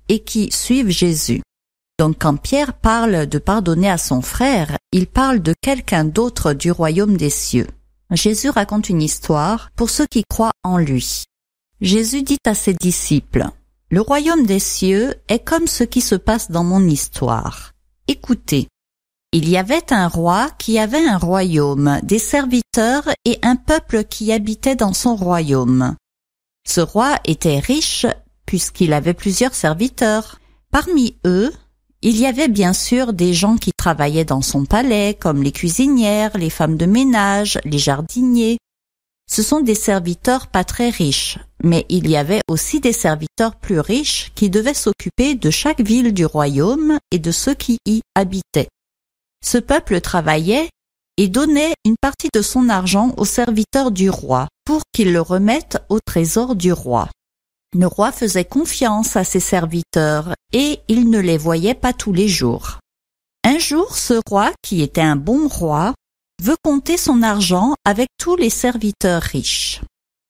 et qui suivent Jésus. Donc quand Pierre parle de pardonner à son frère, il parle de quelqu'un d'autre du royaume des cieux. Jésus raconte une histoire pour ceux qui croient en lui. Jésus dit à ses disciples, « Le royaume des cieux est comme ce qui se passe dans mon histoire. Écoutez, il y avait un roi qui avait un royaume, des serviteurs et un peuple qui habitait dans son royaume. Ce roi était riche puisqu'il avait plusieurs serviteurs. Parmi eux, il y avait bien sûr des gens qui travaillaient dans son palais, comme les cuisinières, les femmes de ménage, les jardiniers. Ce sont des serviteurs pas très riches, mais il y avait aussi des serviteurs plus riches qui devaient s'occuper de chaque ville du royaume et de ceux qui y habitaient. Ce peuple travaillait et donnait une partie de son argent aux serviteurs du roi pour qu'ils le remettent au trésor du roi. Le roi faisait confiance à ses serviteurs et il ne les voyait pas tous les jours. Un jour, ce roi, qui était un bon roi, veut compter son argent avec tous les serviteurs riches.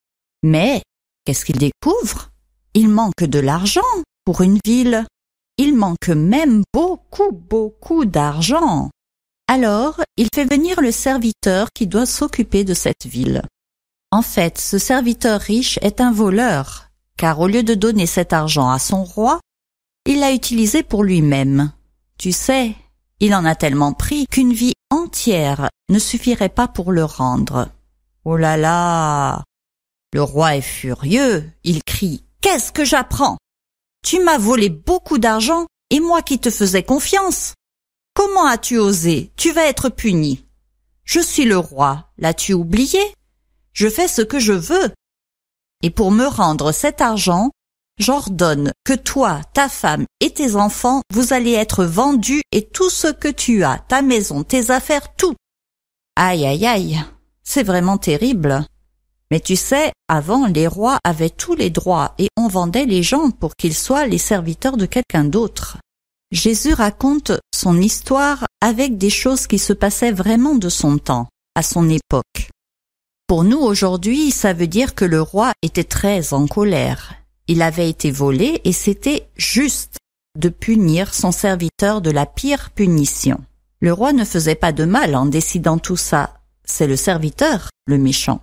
Mais, qu'est-ce qu'il découvre? Il manque de l'argent pour une ville. Il manque même beaucoup d'argent. Alors, il fait venir le serviteur qui doit s'occuper de cette ville. En fait, ce serviteur riche est un voleur, car au lieu de donner cet argent à son roi, il l'a utilisé pour lui-même. Tu sais, il en a tellement pris qu'une vie entière ne suffirait pas pour le rendre. Oh là là! Le roi est furieux, il crie « Qu'est-ce que j'apprends? Tu m'as volé beaucoup d'argent et moi qui te faisais confiance. Comment as-tu osé? Tu vas être puni. Je suis le roi, l'as-tu oublié? Je fais ce que je veux. Et pour me rendre cet argent, j'ordonne que toi, ta femme et tes enfants, vous allez être vendus et tout ce que tu as, ta maison, tes affaires, tout. » Aïe, aïe, aïe, c'est vraiment terrible. Mais tu sais, avant, les rois avaient tous les droits et on vendait les gens pour qu'ils soient les serviteurs de quelqu'un d'autre. Jésus raconte son histoire avec des choses qui se passaient vraiment de son temps, à son époque. Pour nous aujourd'hui, ça veut dire que le roi était très en colère. Il avait été volé et c'était juste de punir son serviteur de la pire punition. Le roi ne faisait pas de mal en décidant tout ça. C'est le serviteur, le méchant.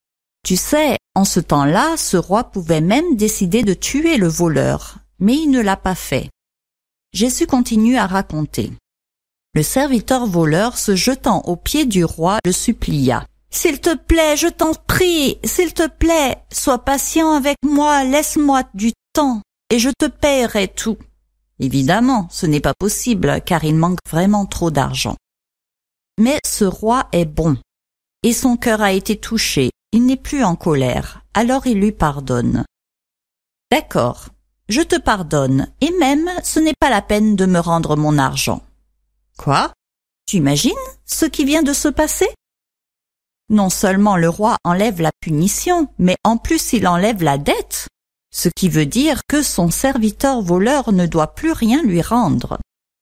Tu sais, en ce temps-là, ce roi pouvait même décider de tuer le voleur, mais il ne l'a pas fait. Jésus continue à raconter. Le serviteur voleur, se jetant aux pieds du roi, le supplia. « S'il te plaît, je t'en prie, s'il te plaît, sois patient avec moi, laisse-moi du temps, et je te paierai tout. » Évidemment, ce n'est pas possible, car il manque vraiment trop d'argent. Mais ce roi est bon, et son cœur a été touché, il n'est plus en colère, alors il lui pardonne. « D'accord, je te pardonne, et même ce n'est pas la peine de me rendre mon argent. » Quoi? Tu imagines ce qui vient de se passer? Non seulement le roi enlève la punition, mais en plus il enlève la dette, ce qui veut dire que son serviteur voleur ne doit plus rien lui rendre.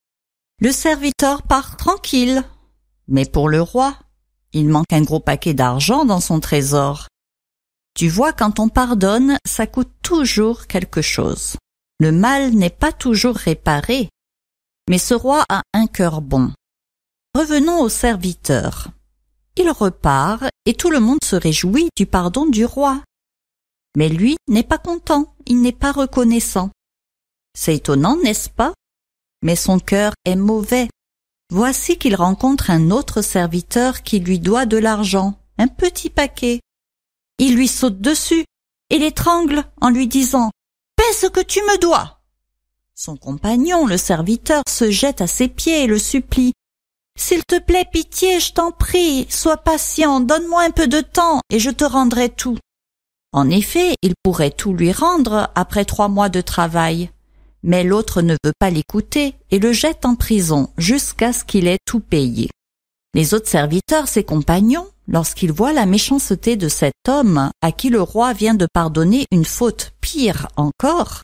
Le serviteur part tranquille, mais pour le roi, il manque un gros paquet d'argent dans son trésor. Tu vois, quand on pardonne, ça coûte toujours quelque chose. Le mal n'est pas toujours réparé, mais ce roi a un cœur bon. Revenons au serviteur. Il repart et tout le monde se réjouit du pardon du roi. Mais lui n'est pas content, il n'est pas reconnaissant. C'est étonnant, n'est-ce pas? Mais son cœur est mauvais. Voici qu'il rencontre un autre serviteur qui lui doit de l'argent, un petit paquet. Il lui saute dessus et l'étrangle en lui disant « Paie ce que tu me dois !» Son compagnon, le serviteur, se jette à ses pieds et le supplie. « S'il te plaît, pitié, je t'en prie, sois patient, donne-moi un peu de temps et je te rendrai tout. » En effet, il pourrait tout lui rendre après 3 mois de travail. Mais l'autre ne veut pas l'écouter et le jette en prison jusqu'à ce qu'il ait tout payé. Les autres serviteurs, ses compagnons, lorsqu'ils voient la méchanceté de cet homme à qui le roi vient de pardonner une faute pire encore,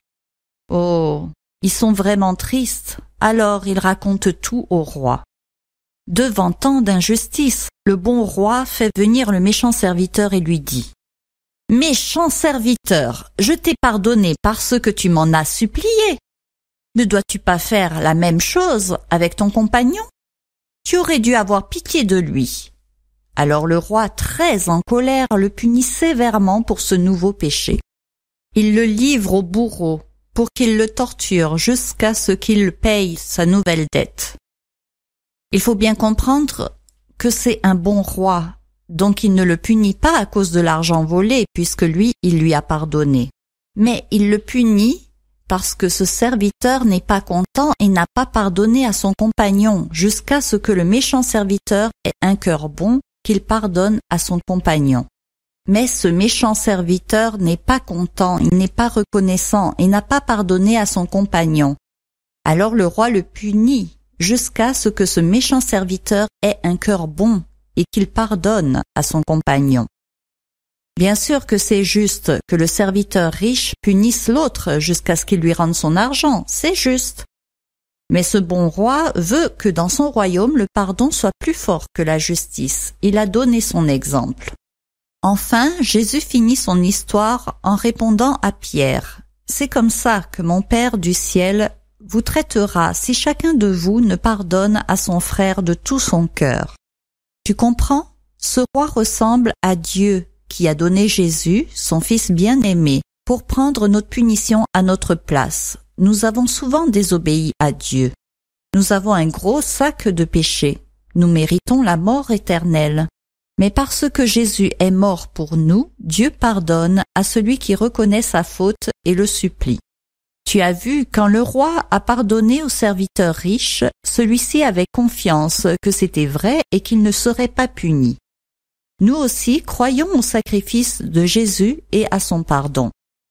oh, ils sont vraiment tristes, alors ils racontent tout au roi. Devant tant d'injustice, le bon roi fait venir le méchant serviteur et lui dit « Méchant serviteur, je t'ai pardonné parce que tu m'en as supplié. Ne dois-tu pas faire la même chose avec ton compagnon? Tu aurais dû avoir pitié de lui. » Alors le roi, très en colère, le punit sévèrement pour ce nouveau péché. Il le livre au bourreau pour qu'il le torture jusqu'à ce qu'il paye sa nouvelle dette. Il faut bien comprendre que c'est un bon roi, donc il ne le punit pas à cause de l'argent volé, puisque lui, il lui a pardonné. Mais il le punit parce que ce serviteur n'est pas content et n'a pas pardonné à son compagnon, jusqu'à ce que le méchant serviteur ait un cœur bon, qu'il pardonne à son compagnon. Mais ce méchant serviteur n'est pas content, il n'est pas reconnaissant et n'a pas pardonné à son compagnon. Alors le roi le punit jusqu'à ce que ce méchant serviteur ait un cœur bon et qu'il pardonne à son compagnon. Bien sûr que c'est juste que le serviteur riche punisse l'autre jusqu'à ce qu'il lui rende son argent, c'est juste. Mais ce bon roi veut que dans son royaume le pardon soit plus fort que la justice. Il a donné son exemple. Enfin, Jésus finit son histoire en répondant à Pierre. « C'est comme ça que mon Père du ciel vous traitera si chacun de vous ne pardonne à son frère de tout son cœur. » Tu comprends? Ce roi ressemble à Dieu qui a donné Jésus, son Fils bien-aimé, pour prendre notre punition à notre place. Nous avons souvent désobéi à Dieu. Nous avons un gros sac de péché. Nous méritons la mort éternelle. Mais parce que Jésus est mort pour nous, Dieu pardonne à celui qui reconnaît sa faute et le supplie. Tu as vu, quand le roi a pardonné au serviteur riche, celui-ci avait confiance que c'était vrai et qu'il ne serait pas puni. Nous aussi croyons au sacrifice de Jésus et à son pardon.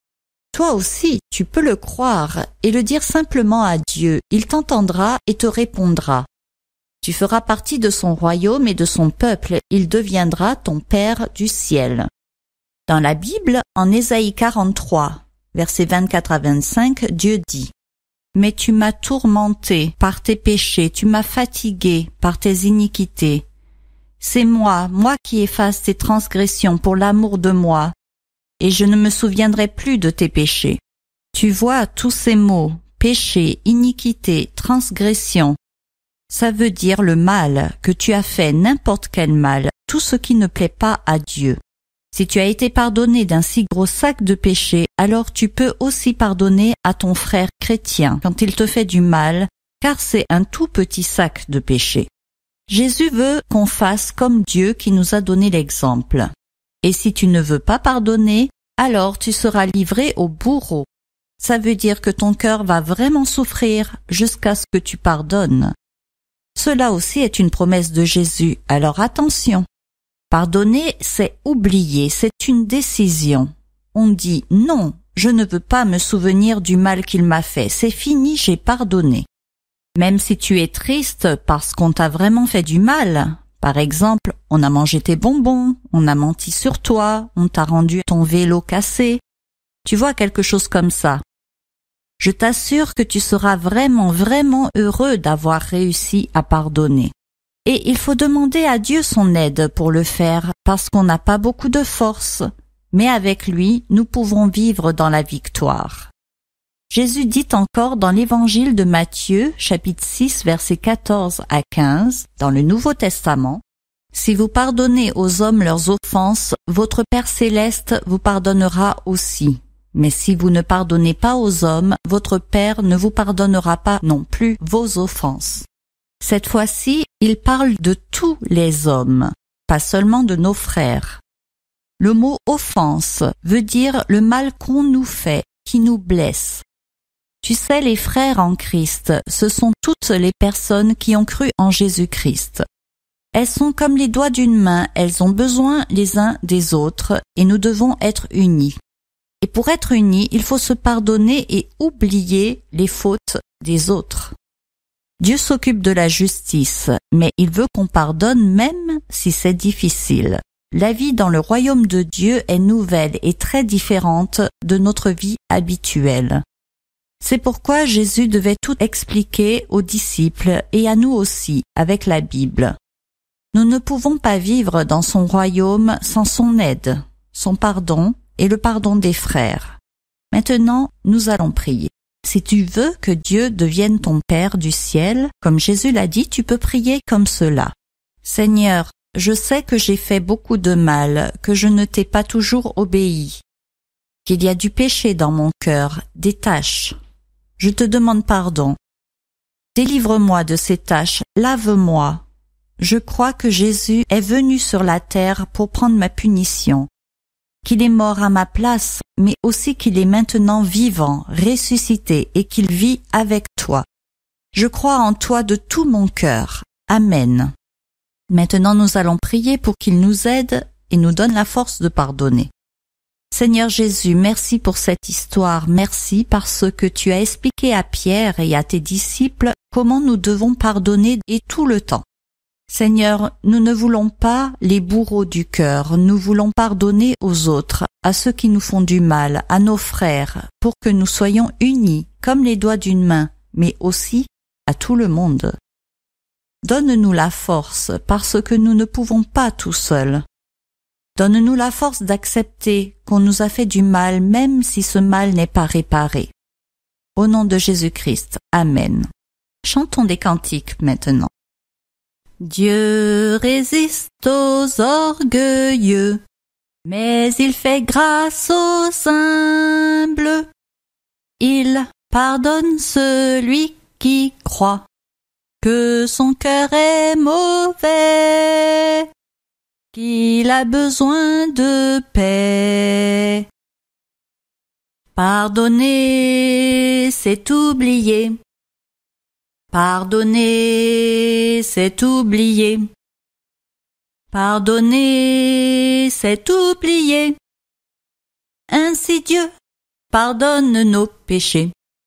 Toi aussi, tu peux le croire et le dire simplement à Dieu. Il t'entendra et te répondra. Tu feras partie de son royaume et de son peuple. Il deviendra ton Père du ciel. Dans la Bible, en Ésaïe 43, versets 24 à 25, Dieu dit « Mais tu m'as tourmenté par tes péchés, tu m'as fatigué par tes iniquités. C'est moi qui efface tes transgressions pour l'amour de moi. Et je ne me souviendrai plus de tes péchés. » Tu vois tous ces mots, péché, iniquité, transgression. Ça veut dire le mal, que tu as fait n'importe quel mal, tout ce qui ne plaît pas à Dieu. Si tu as été pardonné d'un si gros sac de péché, alors tu peux aussi pardonner à ton frère chrétien quand il te fait du mal, car c'est un tout petit sac de péché. Jésus veut qu'on fasse comme Dieu qui nous a donné l'exemple. Et si tu ne veux pas pardonner, alors tu seras livré au bourreau. Ça veut dire que ton cœur va vraiment souffrir jusqu'à ce que tu pardonnes. Cela aussi est une promesse de Jésus, alors attention. Pardonner, c'est oublier, c'est une décision. On dit « Non, je ne veux pas me souvenir du mal qu'il m'a fait, c'est fini, j'ai pardonné. » Même si tu es triste parce qu'on t'a vraiment fait du mal, par exemple, on a mangé tes bonbons, on a menti sur toi, on t'a rendu ton vélo cassé. Tu vois, quelque chose comme ça. Je t'assure que tu seras vraiment heureux d'avoir réussi à pardonner. Et il faut demander à Dieu son aide pour le faire, parce qu'on n'a pas beaucoup de force. Mais avec lui, nous pouvons vivre dans la victoire. Jésus dit encore dans l'évangile de Matthieu, chapitre 6, versets 14 à 15, dans le Nouveau Testament, « Si vous pardonnez aux hommes leurs offenses, votre Père céleste vous pardonnera aussi. Mais si vous ne pardonnez pas aux hommes, votre Père ne vous pardonnera pas non plus vos offenses. » Cette fois-ci, il parle de tous les hommes, pas seulement de nos frères. Le mot « offense » veut dire le mal qu'on nous fait, qui nous blesse. Tu sais, les frères en Christ, ce sont toutes les personnes qui ont cru en Jésus-Christ. Elles sont comme les doigts d'une main, elles ont besoin les uns des autres et nous devons être unis. Et pour être unis, il faut se pardonner et oublier les fautes des autres. Dieu s'occupe de la justice, mais il veut qu'on pardonne même si c'est difficile. La vie dans le royaume de Dieu est nouvelle et très différente de notre vie habituelle. C'est pourquoi Jésus devait tout expliquer aux disciples et à nous aussi avec la Bible. Nous ne pouvons pas vivre dans son royaume sans son aide, son pardon et le pardon des frères. Maintenant, nous allons prier. si tu veux que Dieu devienne ton Père du ciel, comme Jésus l'a dit, tu peux prier comme cela. Seigneur, je sais que j'ai fait beaucoup de mal, que je ne t'ai pas toujours obéi, qu'il y a du péché dans mon cœur, des taches. Je te demande pardon. Délivre-moi de ces taches, lave-moi. Je crois que Jésus est venu sur la terre pour prendre ma punition, qu'il est mort à ma place, mais aussi qu'il est maintenant vivant, ressuscité et qu'il vit avec toi. Je crois en toi de tout mon cœur. Amen. Maintenant nous allons prier pour qu'il nous aide et nous donne la force de pardonner. Seigneur Jésus, merci pour cette histoire, merci parce que tu as expliqué à Pierre et à tes disciples comment nous devons pardonner et tout le temps. Seigneur, nous ne voulons pas les bourreaux du cœur, nous voulons pardonner aux autres, à ceux qui nous font du mal, à nos frères, pour que nous soyons unis comme les doigts d'une main, mais aussi à tout le monde. Donne-nous la force parce que nous ne pouvons pas tout seuls. Donne-nous la force d'accepter qu'on nous a fait du mal même si ce mal n'est pas réparé. Au nom de Jésus-Christ, Amen. Chantons des cantiques maintenant. Dieu résiste aux orgueilleux, mais il fait grâce aux humbles. Il pardonne celui qui croit que son cœur est mauvais, qu'il a besoin de paix. Pardonner, c'est oublier. Pardonner, c'est oublier. Pardonner, c'est oublier. Ainsi Dieu pardonne nos péchés.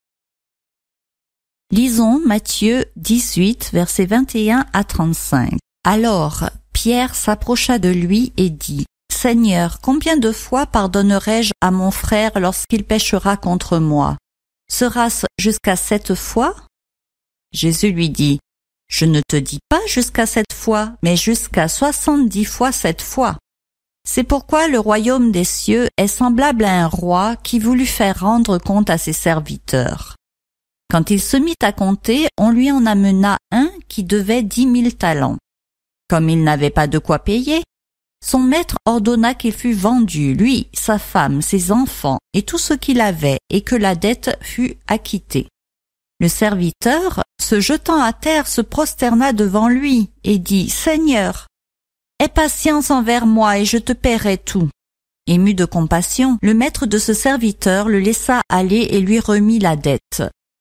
Lisons Matthieu 18, versets 21 à 35. Alors, Pierre s'approcha de lui et dit, « Seigneur, combien de fois pardonnerai-je à mon frère lorsqu'il péchera contre moi? Sera-ce jusqu'à 7 fois ?» Jésus lui dit, « Je ne te dis pas jusqu'à 7 fois, mais jusqu'à 70 fois 7 fois. C'est pourquoi le royaume des cieux est semblable à un roi qui voulut faire rendre compte à ses serviteurs. Quand il se mit à compter, on lui en amena un qui devait 10 000 talents. Comme il n'avait pas de quoi payer, son maître ordonna qu'il fût vendu, lui, sa femme, ses enfants et tout ce qu'il avait, et que la dette fût acquittée. Le serviteur, se jetant à terre, se prosterna devant lui et dit, « Seigneur, aie patience envers moi et je te paierai tout. » Ému de compassion, le maître de ce serviteur le laissa aller et lui remit la dette.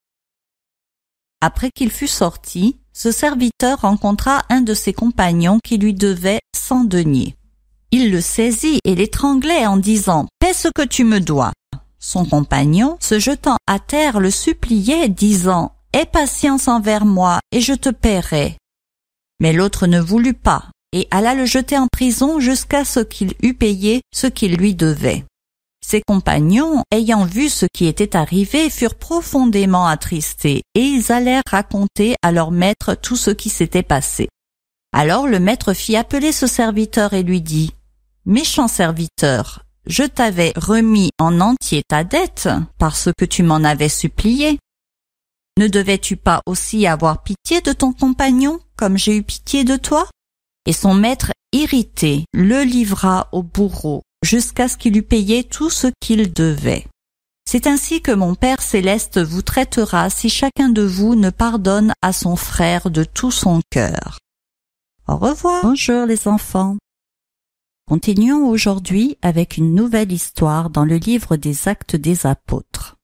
Après qu'il fut sorti, ce serviteur rencontra un de ses compagnons qui lui devait 100 deniers. Il le saisit et l'étranglait en disant « Paie ce que tu me dois ». Son compagnon, se jetant à terre, le suppliait, disant « Aie patience envers moi et je te paierai. » Mais l'autre ne voulut pas et alla le jeter en prison jusqu'à ce qu'il eût payé ce qu'il lui devait. Ses compagnons, ayant vu ce qui était arrivé, furent profondément attristés, et ils allèrent raconter à leur maître tout ce qui s'était passé. Alors le maître fit appeler ce serviteur et lui dit, « Méchant serviteur, je t'avais remis en entier ta dette, parce que tu m'en avais supplié. Ne devais-tu pas aussi avoir pitié de ton compagnon, comme j'ai eu pitié de toi ?» Et son maître, irrité, le livra au bourreau, jusqu'à ce qu'il eût payé tout ce qu'il devait. C'est ainsi que mon Père céleste vous traitera si chacun de vous ne pardonne à son frère de tout son cœur. Au revoir. Bonjour les enfants. Continuons aujourd'hui avec une nouvelle histoire dans le livre des Actes des Apôtres.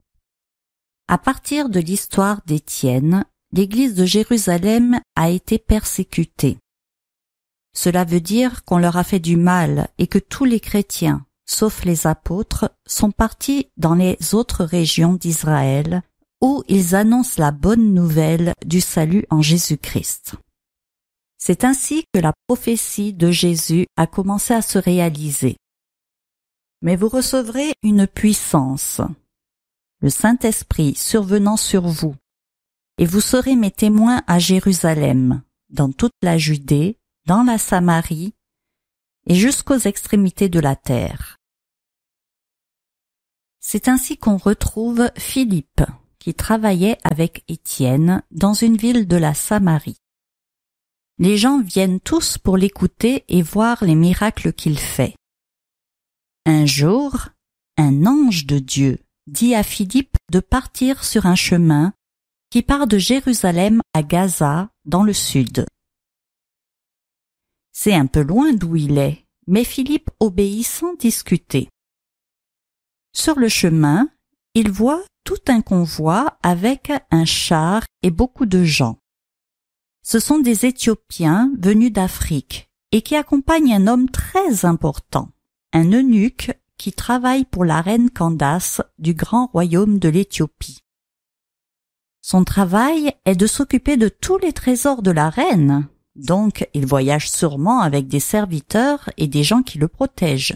À partir de l'histoire d'Étienne, l'Église de Jérusalem a été persécutée. Cela veut dire qu'on leur a fait du mal et que tous les chrétiens, sauf les apôtres, sont partis dans les autres régions d'Israël où ils annoncent la bonne nouvelle du salut en Jésus-Christ. C'est ainsi que la prophétie de Jésus a commencé à se réaliser. Mais vous recevrez une puissance, le Saint-Esprit survenant sur vous, et vous serez mes témoins à Jérusalem, dans toute la Judée, dans la Samarie et jusqu'aux extrémités de la terre. C'est ainsi qu'on retrouve Philippe, qui travaillait avec Étienne dans une ville de la Samarie. Les gens viennent tous pour l'écouter et voir les miracles qu'il fait. Un jour, un ange de Dieu dit à Philippe de partir sur un chemin qui part de Jérusalem à Gaza, dans le sud. C'est un peu loin d'où il est, mais Philippe obéit sans discuter. Sur le chemin, il voit tout un convoi avec un char et beaucoup de gens. Ce sont des Éthiopiens venus d'Afrique et qui accompagnent un homme très important, un eunuque qui travaille pour la reine Candace du grand royaume de l'Éthiopie. Son travail est de s'occuper de tous les trésors de la reine, donc il voyage sûrement avec des serviteurs et des gens qui le protègent.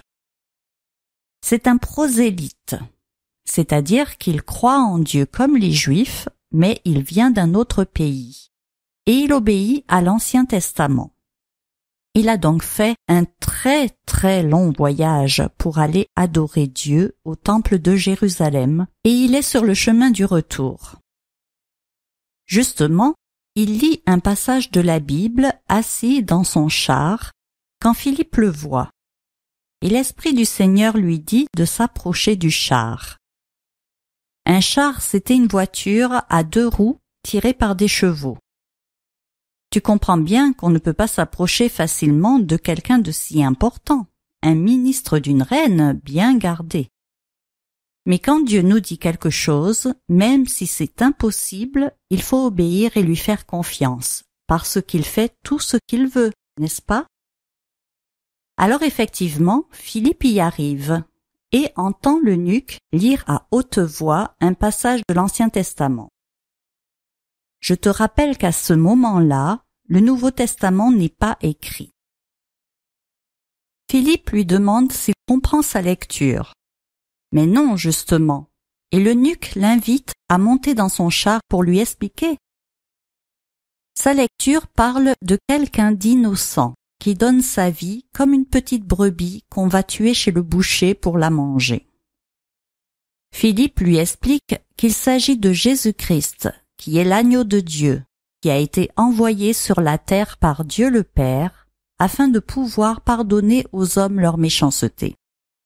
C'est un prosélyte, c'est-à-dire qu'il croit en Dieu comme les Juifs, mais il vient d'un autre pays, et il obéit à l'Ancien Testament. Il a donc fait un très très long voyage pour aller adorer Dieu au temple de Jérusalem, et il est sur le chemin du retour. Justement, il lit un passage de la Bible assis dans son char quand Philippe le voit. Et l'Esprit du Seigneur lui dit de s'approcher du char. Un char, c'était une voiture à 2 roues tirée par des chevaux. Tu comprends bien qu'on ne peut pas s'approcher facilement de quelqu'un de si important, un ministre d'une reine bien gardé. Mais quand Dieu nous dit quelque chose, même si c'est impossible, il faut obéir et lui faire confiance, parce qu'il fait tout ce qu'il veut, n'est-ce pas? Alors effectivement, Philippe y arrive et entend l'eunuque lire à haute voix un passage de l'Ancien Testament. Je te rappelle qu'à ce moment-là, le Nouveau Testament n'est pas écrit. Philippe lui demande s'il comprend sa lecture. Mais non, justement, et l'eunuque l'invite à monter dans son char pour lui expliquer. Sa lecture parle de quelqu'un d'innocent qui donne sa vie comme une petite brebis qu'on va tuer chez le boucher pour la manger. Philippe lui explique qu'il s'agit de Jésus-Christ, qui est l'agneau de Dieu, qui a été envoyé sur la terre par Dieu le Père, afin de pouvoir pardonner aux hommes leur méchanceté.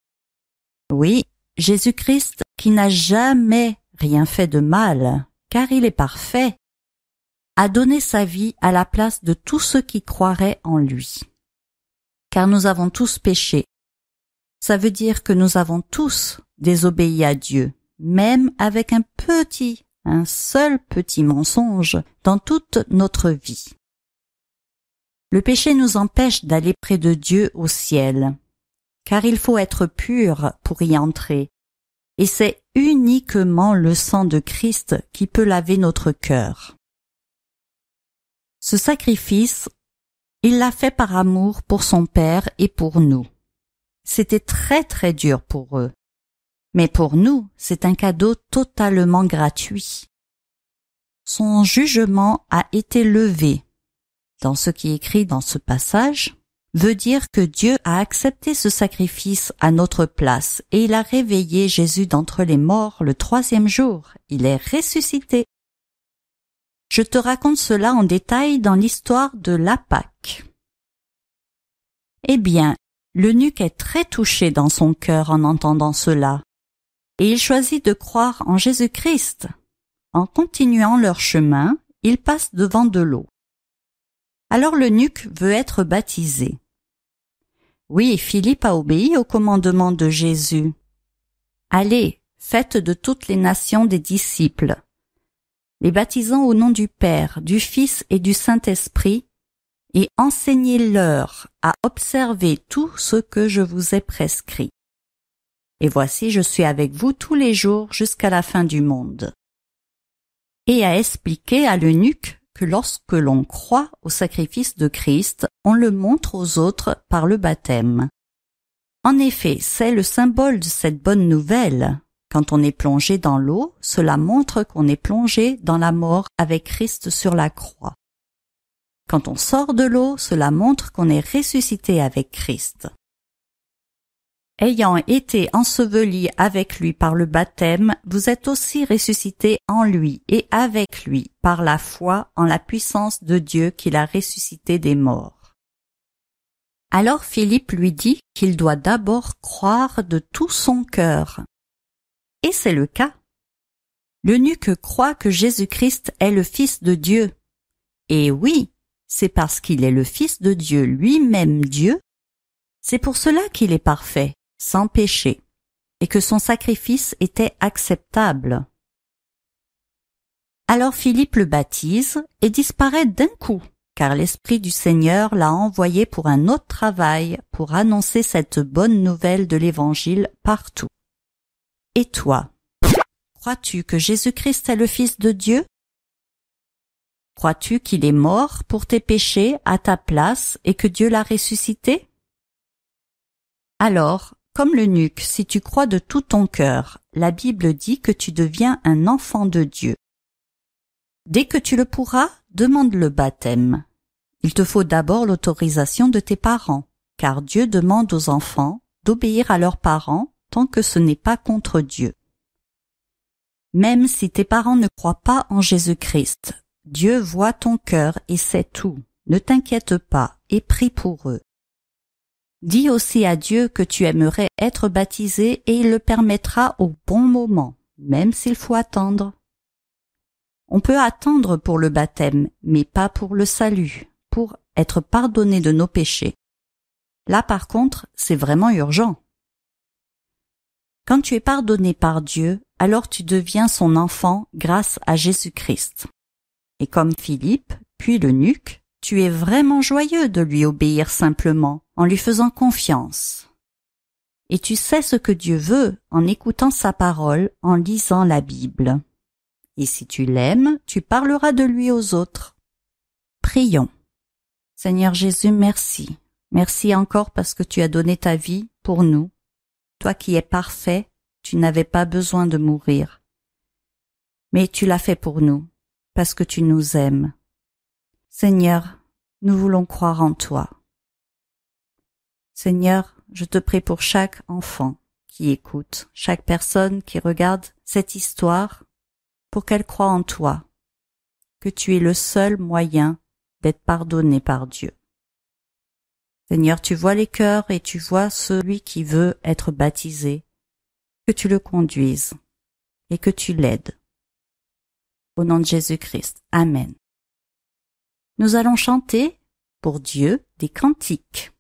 Oui, Jésus-Christ, qui n'a jamais rien fait de mal, car il est parfait, a donné sa vie à la place de tous ceux qui croiraient en lui. Car nous avons tous péché. Ça veut dire que nous avons tous désobéi à Dieu, même avec un seul petit mensonge dans toute notre vie. Le péché nous empêche d'aller près de Dieu au ciel, car il faut être pur pour y entrer, et c'est uniquement le sang de Christ qui peut laver notre cœur. Ce sacrifice, il l'a fait par amour pour son Père et pour nous. C'était très très dur pour eux, mais pour nous, c'est un cadeau totalement gratuit. Son jugement a été levé. Dans ce qui est écrit dans ce passage, veut dire que Dieu a accepté ce sacrifice à notre place et il a réveillé Jésus d'entre les morts le 3e jour. Il est ressuscité. Je te raconte cela en détail dans l'histoire de la Pâque. Eh bien, l'eunuque est très touché dans son cœur en entendant cela, et il choisit de croire en Jésus-Christ. En continuant leur chemin, ils passent devant de l'eau. Alors l'eunuque veut être baptisé. Oui, Philippe a obéi au commandement de Jésus. Allez, faites de toutes les nations des disciples, les baptisant au nom du Père, du Fils et du Saint-Esprit, et enseignez-leur à observer tout ce que je vous ai prescrit. Et voici, je suis avec vous tous les jours jusqu'à la fin du monde. Et a expliqué à l'eunuque que lorsque l'on croit au sacrifice de Christ, on le montre aux autres par le baptême. En effet, c'est le symbole de cette bonne nouvelle. Quand on est plongé dans l'eau, cela montre qu'on est plongé dans la mort avec Christ sur la croix. Quand on sort de l'eau, cela montre qu'on est ressuscité avec Christ. ayant été ensevelis avec lui par le baptême, vous êtes aussi ressuscités en lui et avec lui par la foi en la puissance de Dieu qui l'a ressuscité des morts. » Alors Philippe lui dit qu'il doit d'abord croire de tout son cœur. Et c'est le cas. L'eunuque croit que Jésus-Christ est le Fils de Dieu. Et oui, c'est parce qu'il est le Fils de Dieu, lui-même Dieu, c'est pour cela qu'il est parfait, sans péché, et que son sacrifice était acceptable. Alors Philippe le baptise et disparaît d'un coup, car l'Esprit du Seigneur l'a envoyé pour un autre travail, pour annoncer cette bonne nouvelle de l'Évangile partout. Et toi, crois-tu que Jésus-Christ est le Fils de Dieu? Crois-tu qu'il est mort pour tes péchés à ta place et que Dieu l'a ressuscité? Alors, comme l'eunuque, si tu crois de tout ton cœur, la Bible dit que tu deviens un enfant de Dieu. Dès que tu le pourras, demande le baptême. Il te faut d'abord l'autorisation de tes parents, car Dieu demande aux enfants d'obéir à leurs parents tant que ce n'est pas contre Dieu. Même si tes parents ne croient pas en Jésus-Christ, Dieu voit ton cœur et sait tout. Ne t'inquiète pas et prie pour eux. Dis aussi à Dieu que tu aimerais être baptisé et il le permettra au bon moment, même s'il faut attendre. On peut attendre pour le baptême, mais pas pour le salut, pour être pardonné de nos péchés. Là par contre, c'est vraiment urgent. Quand tu es pardonné par Dieu, alors tu deviens son enfant grâce à Jésus-Christ. Et comme Philippe, puis l'eunuque, tu es vraiment joyeux de lui obéir simplement, en lui faisant confiance. Et tu sais ce que Dieu veut en écoutant sa parole, en lisant la Bible. Et si tu l'aimes, tu parleras de lui aux autres. Prions. Seigneur Jésus, merci. Merci encore parce que tu as donné ta vie pour nous. Toi qui es parfait, tu n'avais pas besoin de mourir. Mais tu l'as fait pour nous, parce que tu nous aimes. Seigneur, nous voulons croire en toi. Seigneur, je te prie pour chaque enfant qui écoute, chaque personne qui regarde cette histoire, pour qu'elle croie en toi, que tu es le seul moyen d'être pardonné par Dieu. Seigneur, tu vois les cœurs et tu vois celui qui veut être baptisé, que tu le conduises et que tu l'aides. Au nom de Jésus-Christ. Amen. Nous allons chanter pour Dieu des cantiques.